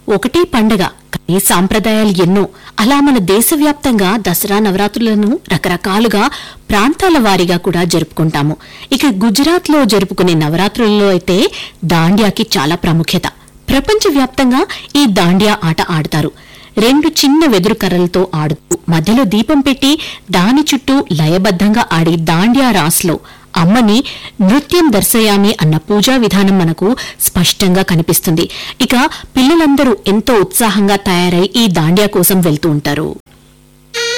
ఒకటే పండగ, కానీ సాంప్రదాయాలు ఎన్నో. అలా మన దేశవ్యాప్తంగా దసరా నవరాత్రులను రకరకాలుగా ప్రాంతాల వారీగా కూడా జరుపుకుంటాము. ఇక గుజరాత్లో జరుపుకునే నవరాత్రులలో అయితే దాండియాకి చాలా ప్రాముఖ్యత. ప్రపంచవ్యాప్తంగా ఈ దాండియా ఆట ఆడతారు. 2 చిన్న వెదురు కర్రలతో ఆడుతూ మధ్యలో దీపం పెట్టి దాని చుట్టూ లయబద్దంగా ఆడే దాండియా రాస్లో అమ్మని నృత్యం దర్శయామి అన్న పూజా విధానం మనకు స్పష్టంగా కనిపిస్తుంది. ఇక పిల్లలందరూ ఎంతో ఉత్సాహంగా తయారై ఈ దాండియా కోసం వెళ్తూ ఉంటారు.